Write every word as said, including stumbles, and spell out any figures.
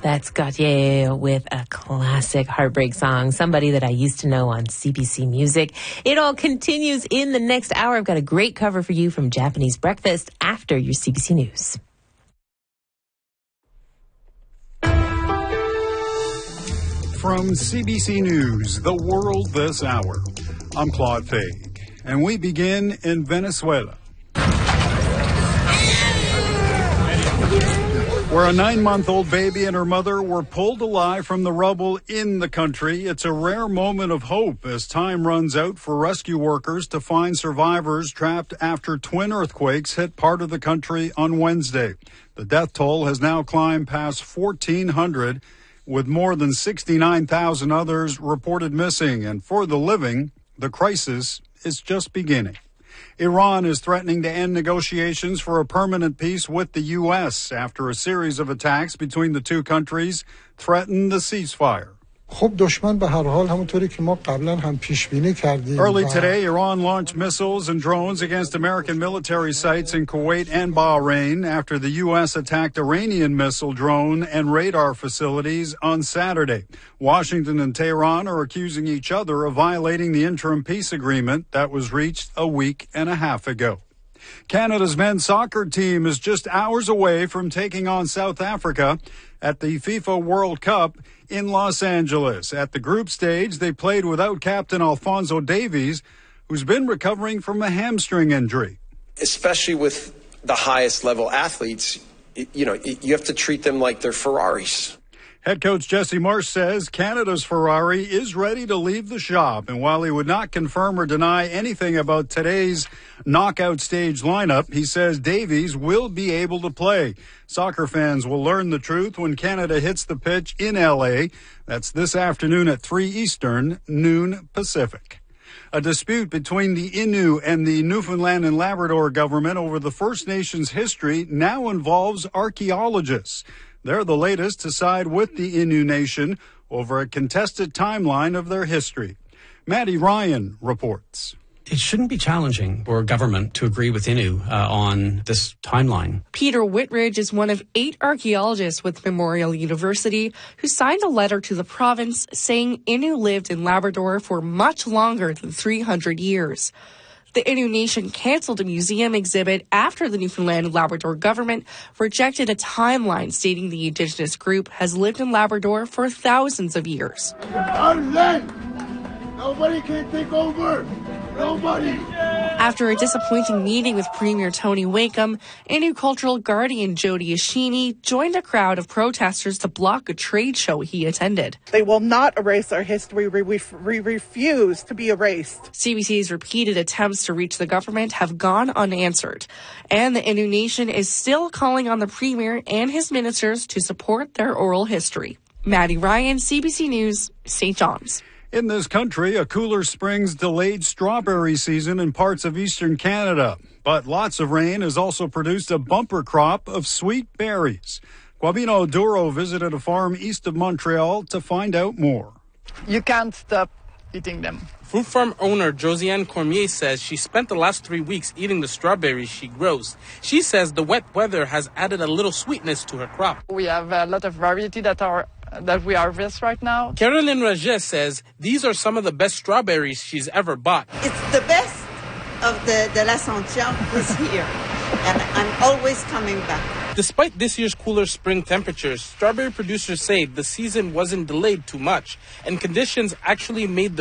That's Gautier with a classic heartbreak song, Somebody That I Used to Know on C B C Music. It all continues in the next hour. I've got a great cover for you from Japanese Breakfast after your C B C News. From C B C News, The World This Hour, I'm Claude Faig, and we begin in Venezuela, where a nine-month-old baby and her mother were pulled alive from the rubble in the country. It's a rare moment of hope as time runs out for rescue workers to find survivors trapped after twin earthquakes hit part of the country on Wednesday. The death toll has now climbed past fourteen hundred, with more than sixty-nine thousand others reported missing. And for the living, the crisis is just beginning. Iran is threatening to end negotiations for a permanent peace with the U S after a series of attacks between the two countries threatened the ceasefire. خب دشمن به هر حال همونطوری که ما قبلا هم پیش بینی کردیم. Early today, Iran launched missiles and drones against American military sites in Kuwait and Bahrain after the U S attacked Iranian missile, drone, and radar facilities on Saturday. Washington and Tehran are accusing each other of violating the interim peace agreement that was reached a week and a half ago. Canada's men's soccer team is just hours away from taking on South Africa at the FIFA World Cup in Los Angeles. At the group stage, they played without captain Alphonso Davies, who's been recovering from a hamstring injury. Especially with the highest level athletes, you know, you have to treat them like they're Ferraris. Head coach Jesse Marsh says Canada's Ferrari is ready to leave the shop. And while he would not confirm or deny anything about today's knockout stage lineup, he says Davies will be able to play. Soccer fans will learn the truth when Canada hits the pitch in L A. That's this afternoon at three Eastern, noon Pacific. A dispute between the Innu and the Newfoundland and Labrador government over the First Nations history now involves archaeologists. They're the latest to side with the Innu Nation over a contested timeline of their history. Maddie Ryan reports. It shouldn't be challenging for government to agree with Innu uh, on this timeline. Peter Whitridge is one of eight archaeologists with Memorial University who signed a letter to the province saying Innu lived in Labrador for much longer than three hundred years. The Innu Nation canceled a museum exhibit after the Newfoundland and Labrador government rejected a timeline stating the Indigenous group has lived in Labrador for thousands of years. Our land! Nobody can take over! Nobody! After a disappointing meeting with Premier Tony Wakeham, Innu cultural guardian Jody Ashini joined a crowd of protesters to block a trade show he attended. They will not erase our history. We, we, we refuse to be erased. C B C's repeated attempts to reach the government have gone unanswered, and the Innu Nation is still calling on the Premier and his ministers to support their oral history. Maddie Ryan, C B C News, Saint John's. In this country, a cooler spring's delayed strawberry season in parts of eastern Canada. But lots of rain has also produced a bumper crop of sweet berries. Guabino Duro visited a farm east of Montreal to find out more. You can't stop eating them. Fruit farm owner Josiane Cormier says she spent the last three weeks eating the strawberries she grows. She says the wet weather has added a little sweetness to her crop. We have a lot of variety that are that we harvest right now. Carolyn Raget says these are some of the best strawberries she's ever bought. It's the best of the, the L'Ascension is here, and I'm always coming back. Despite this year's cooler spring temperatures, strawberry producers say the season wasn't delayed too much, and conditions actually made the